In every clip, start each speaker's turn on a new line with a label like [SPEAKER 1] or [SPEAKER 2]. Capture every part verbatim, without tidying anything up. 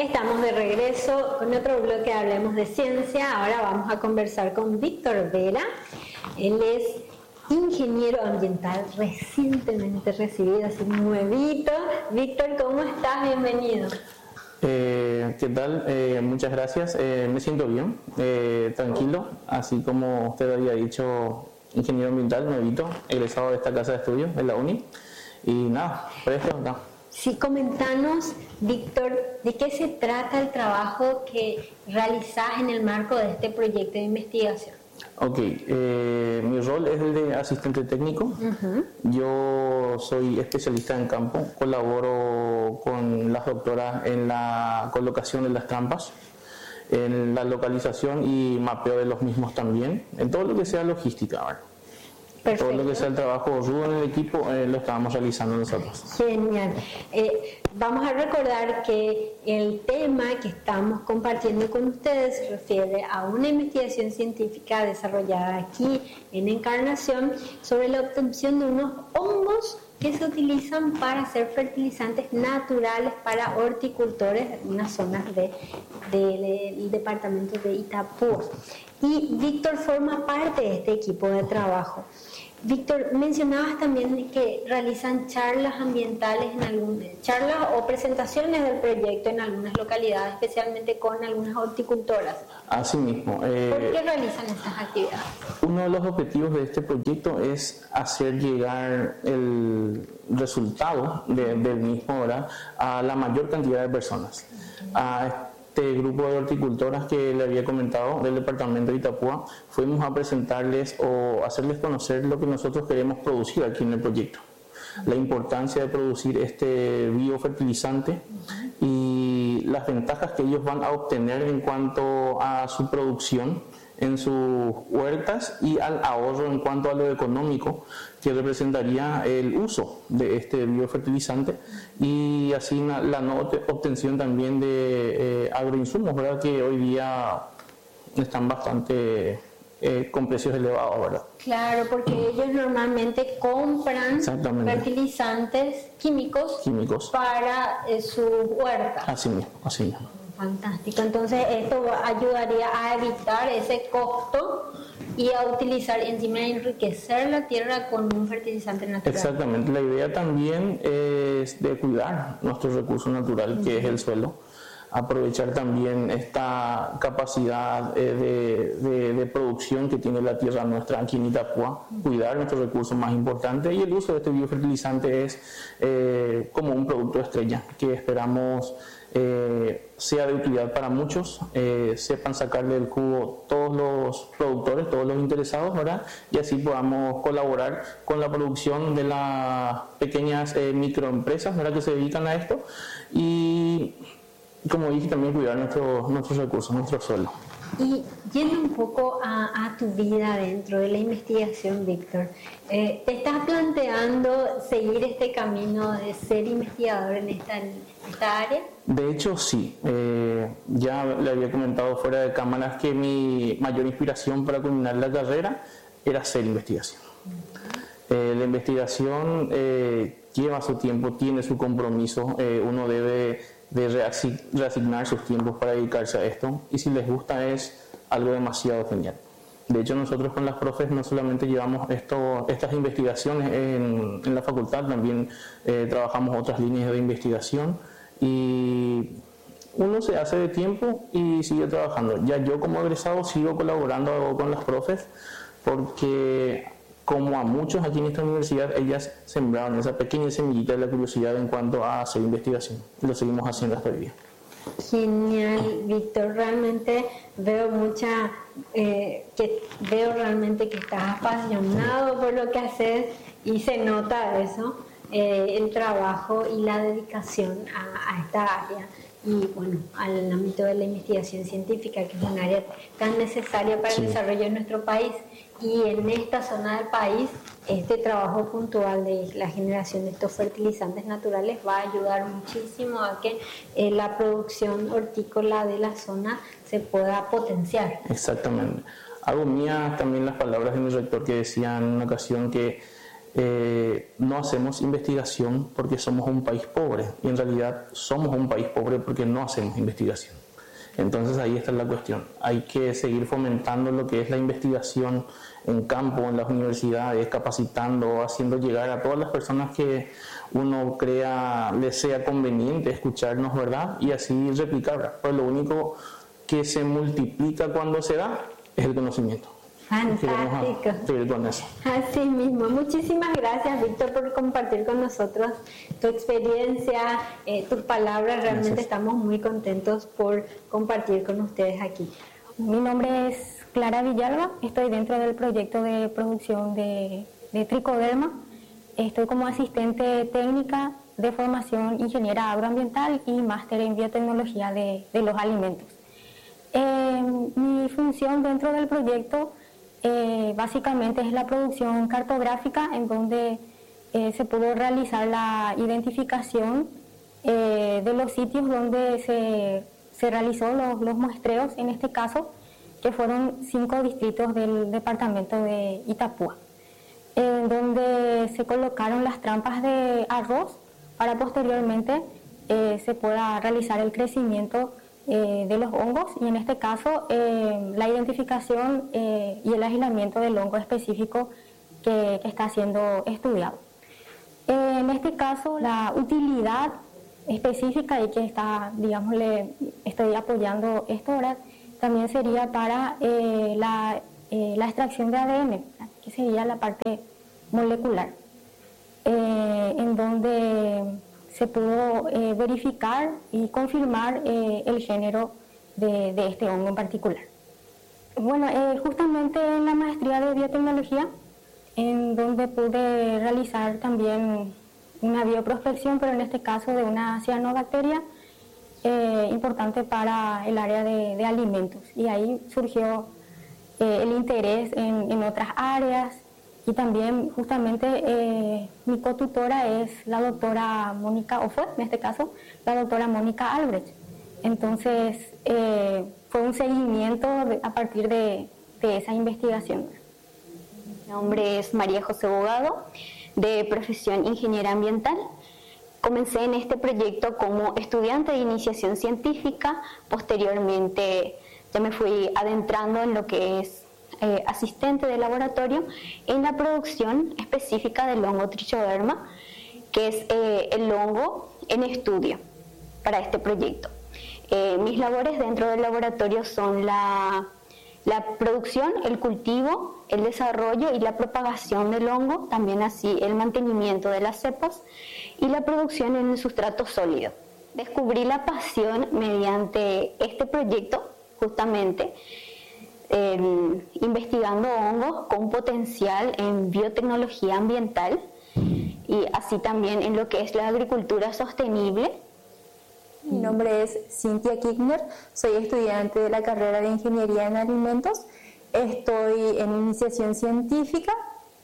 [SPEAKER 1] Estamos de regreso con otro bloque, Hablemos de Ciencia. Ahora vamos a conversar con Víctor Vera. Él es ingeniero ambiental, recientemente recibido, así nuevito. Víctor, ¿cómo estás? Bienvenido.
[SPEAKER 2] Eh, ¿Qué tal? Eh, muchas gracias. Eh, me siento bien, eh, tranquilo, así como usted había dicho, ingeniero ambiental, nuevito, egresado de esta casa de estudios, de la uni. Y nada, presto acá.
[SPEAKER 1] Sí, comentanos, Víctor, ¿de qué se trata el trabajo que realizás en el marco de este proyecto de investigación?
[SPEAKER 2] Ok, eh, mi rol es el de asistente técnico. Uh-huh. Yo soy especialista en campo, colaboro con las doctoras en la colocación de las trampas, en la localización y mapeo de los mismos también, en todo lo que sea logística, ¿verdad? Perfecto. Todo lo que sea el trabajo rudo en el equipo eh, lo estábamos realizando nosotros.
[SPEAKER 1] Genial. Eh, vamos a recordar que el tema que estamos compartiendo con ustedes se refiere a una investigación científica desarrollada aquí en Encarnación sobre la obtención de unos hongos que se utilizan para hacer fertilizantes naturales para horticultores en unas zonas de, de, de, del departamento de Itapúa. Y Víctor forma parte de este equipo de trabajo. Víctor, mencionabas también que realizan charlas ambientales, en algunas charlas o presentaciones del proyecto en algunas localidades, especialmente con algunas horticultoras.
[SPEAKER 2] Así mismo.
[SPEAKER 1] Eh, ¿Por qué realizan estas actividades?
[SPEAKER 2] Uno de los objetivos de este proyecto es hacer llegar el resultado de, del mismo, ¿verdad?, a la mayor cantidad de personas. A este grupo de horticultoras que le había comentado del departamento de Itapúa, fuimos a presentarles o hacerles conocer lo que nosotros queremos producir aquí en el proyecto. La importancia de producir este biofertilizante y las ventajas que ellos van a obtener en cuanto a su producción en sus huertas y al ahorro en cuanto a lo económico que representaría el uso de este biofertilizante y así la no obtención también de eh, agroinsumos, ¿verdad?, que hoy día están bastante eh, con precios elevados, ¿verdad?
[SPEAKER 1] Claro, porque ellos normalmente compran fertilizantes químicos,
[SPEAKER 2] químicos.
[SPEAKER 1] para eh, su huerta.
[SPEAKER 2] Así mismo, así mismo.
[SPEAKER 1] Fantástico, entonces esto ayudaría a evitar ese costo y a utilizar, encima de enriquecer la tierra con un fertilizante natural.
[SPEAKER 2] Exactamente, la idea también es de cuidar nuestro recurso natural, uh-huh, que es el suelo, aprovechar también esta capacidad de, de, de producción que tiene la tierra nuestra aquí en Itapúa, uh-huh, cuidar nuestro recurso más importante, y el uso de este biofertilizante es eh, como un producto estrella que esperamos Eh, sea de utilidad para muchos, eh, sepan sacarle el jugo todos los productores, todos los interesados, ¿verdad? Y así podamos colaborar con la producción de las pequeñas eh, microempresas, ¿verdad?, que se dedican a esto, y como dije, también cuidar nuestro, nuestros recursos, nuestro suelo.
[SPEAKER 1] Y yendo un poco a, a tu vida dentro de la investigación, Víctor, eh, ¿te estás planteando seguir este camino de ser investigador en esta, en esta área?
[SPEAKER 2] De hecho, sí. Eh, ya le había comentado fuera de cámaras que mi mayor inspiración para culminar la carrera era hacer investigación. Eh, la investigación eh, lleva su tiempo, tiene su compromiso, eh, uno debe de reasignar sus tiempos para dedicarse a esto, y si les gusta es algo demasiado genial. De hecho, nosotros con las profes no solamente llevamos esto, estas investigaciones en, en la facultad, también eh, trabajamos otras líneas de investigación, y uno se hace de tiempo y sigue trabajando. Ya yo como egresado sigo colaborando con las profes, porque como a muchos aquí en esta universidad, ellas sembraron esa pequeña semillita de la curiosidad en cuanto a hacer investigación. Lo seguimos haciendo hasta hoy día.
[SPEAKER 1] Genial, Víctor. Realmente veo mucha, eh, que veo realmente que estás apasionado por lo que haces, y se nota eso, eh, el trabajo y la dedicación a, a esta área. Y bueno, al ámbito de la investigación científica, que es un área tan necesaria para sí. el desarrollo de nuestro país. Y en esta zona del país, este trabajo puntual de la generación de estos fertilizantes naturales va a ayudar muchísimo a que eh, la producción hortícola de la zona se pueda potenciar.
[SPEAKER 2] Exactamente. Hago mía también las palabras de mi rector, que decía en una ocasión que eh, no hacemos investigación porque somos un país pobre, y en realidad somos un país pobre porque no hacemos investigación. Entonces ahí está la cuestión. Hay que seguir fomentando lo que es la investigación en campo, en las universidades, capacitando, haciendo llegar a todas las personas que uno crea les sea conveniente escucharnos, ¿verdad? Y así replicar. Pero lo único que se multiplica cuando se da es el conocimiento.
[SPEAKER 1] Fantástico.
[SPEAKER 2] Con eso.
[SPEAKER 1] Así mismo. Muchísimas gracias, Víctor, por compartir con nosotros tu experiencia, eh, tus palabras. Realmente gracias. Estamos muy contentos por compartir con ustedes aquí.
[SPEAKER 3] Mi nombre es Clara Villalba, estoy dentro del proyecto de producción de, de Tricoderma. Estoy como asistente técnica de formación ingeniera agroambiental y máster en biotecnología de, de los alimentos. Eh, mi función dentro del proyecto eh, básicamente es la producción cartográfica, en donde eh, se pudo realizar la identificación eh, de los sitios donde se, se realizó los, los muestreos, en este caso, que fueron cinco distritos del departamento de Itapúa, en donde se colocaron las trampas de arroz para posteriormente eh, se pueda realizar el crecimiento eh, de los hongos, y en este caso eh, la identificación eh, y el aislamiento del hongo específico que, que está siendo estudiado. Eh, en este caso, la utilidad específica y que está, digamos, le estoy apoyando esto ahora, también sería para eh, la, eh, la extracción de A D N, que sería la parte molecular, eh, en donde se pudo eh, verificar y confirmar eh, el género de, de este hongo en particular. Bueno, eh, justamente en la maestría de biotecnología, en donde pude realizar también una bioprospección, pero en este caso de una cianobacteria, Eh, importante para el área de, de alimentos, y ahí surgió eh, el interés en, en otras áreas, y también justamente eh, mi cotutora es la doctora Mónica, o fue en este caso la doctora Mónica Albrecht. Entonces eh, fue un seguimiento de, a partir de, de esa investigación.
[SPEAKER 4] Mi nombre es María José Bogado, de profesión ingeniera ambiental. Comencé en este proyecto como estudiante de iniciación científica, posteriormente ya me fui adentrando en lo que es eh, asistente de laboratorio en la producción específica del hongo Trichoderma, que es eh, el hongo en estudio para este proyecto. Eh, mis labores dentro del laboratorio son la, la producción, el cultivo, el desarrollo y la propagación del hongo, también así el mantenimiento de las cepas y la producción en el sustrato sólido. Descubrí la pasión mediante este proyecto, justamente, eh, investigando hongos con potencial en biotecnología ambiental y así también en lo que es la agricultura sostenible.
[SPEAKER 5] Mi nombre es Cintia Kirchner, soy estudiante de la carrera de Ingeniería en Alimentos, estoy en iniciación científica,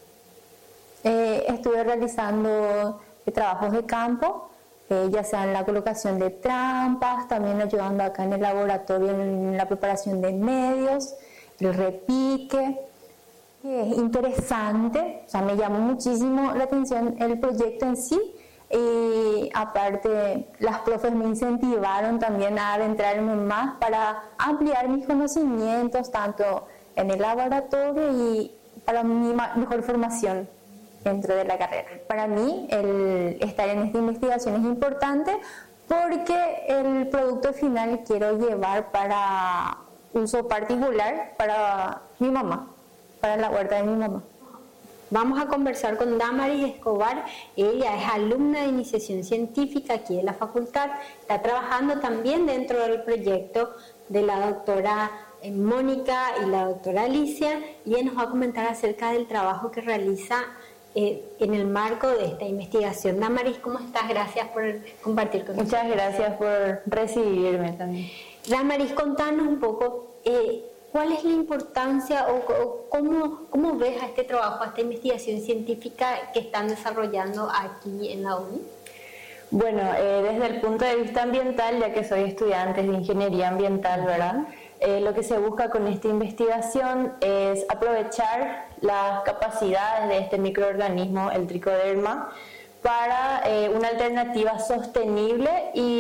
[SPEAKER 5] eh, estuve realizando trabajos de campo, eh, ya sea en la colocación de trampas, también ayudando acá en el laboratorio en la preparación de medios, el repique. Es interesante, o sea, me llamó muchísimo la atención el proyecto en sí, y aparte las profes me incentivaron también a adentrarme más para ampliar mis conocimientos tanto en el laboratorio y para mi mejor formación dentro de la carrera. Para mí el estar en esta investigación es importante porque el producto final quiero llevar para uso particular para mi mamá, para la huerta de mi mamá.
[SPEAKER 1] Vamos a conversar con Damaris Escobar. Ella es alumna de iniciación científica aquí en la facultad, está trabajando también dentro del proyecto de la doctora Mónica y la doctora Alicia, y ella nos va a comentar acerca del trabajo que realiza eh, en el marco de esta investigación. Damaris, ¿cómo estás? Gracias por compartir con nosotros.
[SPEAKER 5] Muchas gracias por recibirme también.
[SPEAKER 1] Damaris, contanos un poco eh, ¿cuál es la importancia o, o cómo, cómo ves a este trabajo, a esta investigación científica que están desarrollando aquí en la U N I?
[SPEAKER 5] Bueno, eh, desde el punto de vista ambiental, ya que soy estudiante de ingeniería ambiental, ¿verdad? Eh, lo que se busca con esta investigación es aprovechar las capacidades de este microorganismo, el tricoderma, para eh, una alternativa sostenible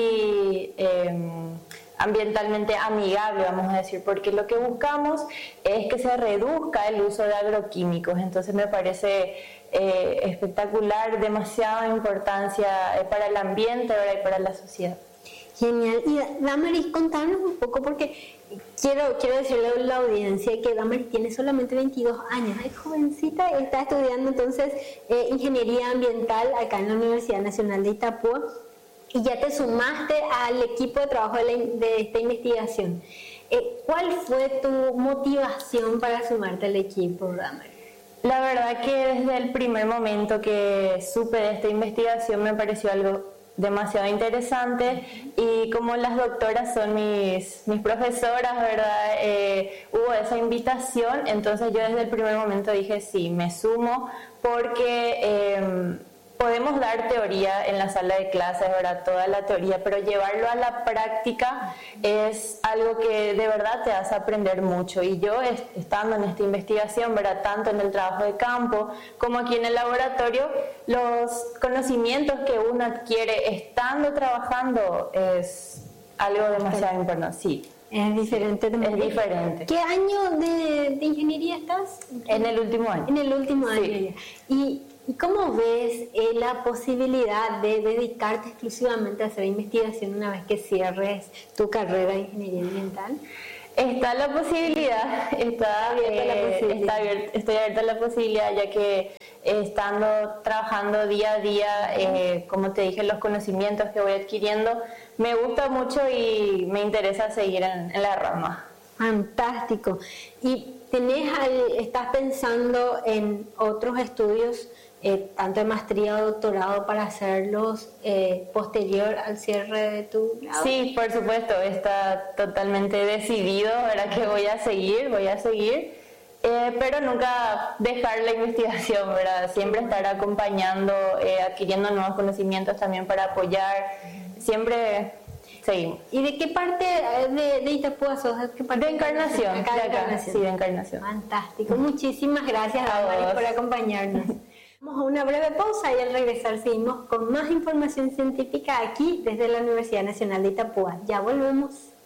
[SPEAKER 5] y eh, ambientalmente amigable, vamos a decir, porque lo que buscamos es que se reduzca el uso de agroquímicos. Entonces me parece eh, espectacular, demasiada importancia eh, para el ambiente, ¿verdad? Y para la sociedad.
[SPEAKER 1] Genial. Y Damaris, contanos un poco, porque quiero, quiero decirle a la audiencia que Damaris tiene solamente veintidós años, es jovencita, está estudiando entonces eh, Ingeniería Ambiental acá en la Universidad Nacional de Itapúa, y ya te sumaste al equipo de trabajo de, la, de esta investigación. Eh, ¿Cuál fue tu motivación para sumarte al equipo, Damaris?
[SPEAKER 5] La verdad que desde el primer momento que supe de esta investigación me pareció algo demasiado interesante, y como las doctoras son mis, mis profesoras, ¿verdad? Eh, hubo esa invitación, entonces yo desde el primer momento dije sí, me sumo, porque eh, podemos dar teoría en la sala de clases, ¿verdad? Toda la teoría, pero llevarlo a la práctica es algo que de verdad te hace aprender mucho. Y yo, estando en esta investigación, ¿verdad? Tanto en el trabajo de campo como aquí en el laboratorio, los conocimientos que uno adquiere estando trabajando es algo demasiado importante. Sí.
[SPEAKER 1] Es diferente también.
[SPEAKER 5] Es diferente.
[SPEAKER 1] ¿Qué año de, de ingeniería estás?
[SPEAKER 5] En el último año.
[SPEAKER 1] En el último año
[SPEAKER 5] Sí.
[SPEAKER 1] ya. Y ¿Y cómo ves eh, la posibilidad de dedicarte exclusivamente a hacer investigación una vez que cierres tu carrera de ingeniería ambiental?
[SPEAKER 5] Está la posibilidad, está,
[SPEAKER 1] abierta
[SPEAKER 5] eh,
[SPEAKER 1] la posibilidad.
[SPEAKER 5] está abier- estoy abierta a la posibilidad, ya que eh, estando trabajando día a día, eh, como te dije, los conocimientos que voy adquiriendo, me gusta mucho y me interesa seguir en, en la rama.
[SPEAKER 1] Fantástico. ¿Y tenés, al- estás pensando en otros estudios, eh, tanto de maestría o doctorado, para hacerlos eh, posterior al cierre de tu grado?
[SPEAKER 5] Sí, por supuesto, está totalmente decidido, ¿verdad? Que voy a seguir, voy a seguir, eh, pero nunca dejar la investigación, ¿verdad? Siempre estar acompañando, eh, adquiriendo nuevos conocimientos también para apoyar, siempre seguimos.
[SPEAKER 1] ¿Y de qué parte de, de Itapúa sos? ¿De qué parte?
[SPEAKER 5] De Encarnación,
[SPEAKER 1] Acá
[SPEAKER 5] de
[SPEAKER 1] de
[SPEAKER 5] acá,
[SPEAKER 1] Encarnación.
[SPEAKER 5] sí, de Encarnación.
[SPEAKER 1] Fantástico. Muchísimas gracias,
[SPEAKER 5] A
[SPEAKER 1] Damaris,
[SPEAKER 5] vos.
[SPEAKER 1] por acompañarnos. Vamos a una breve pausa y al regresar seguimos con más información científica aquí desde la Universidad Nacional de Itapúa. Ya volvemos.